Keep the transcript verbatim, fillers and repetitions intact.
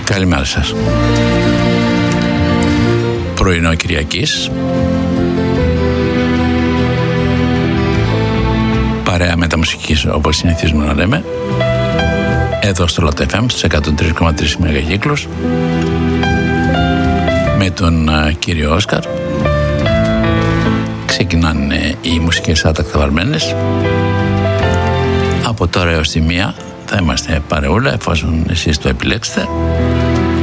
Καλημέρα σας. Πρωινό Κυριακής. Παρέα μεταμουσικής, όπως συνηθίζουμε να λέμε, εδώ στο Lot εφ εμ στους εκατόν τρία κόμμα τρία μεγακύκλους, με τον uh, κύριο Όσκαρ. Ξεκινάνε οι μουσικές άτακτα βαρμένες. Από τώρα έως τη μία θα είμαστε παρεούλα, εφόσον εσείς το επιλέξετε.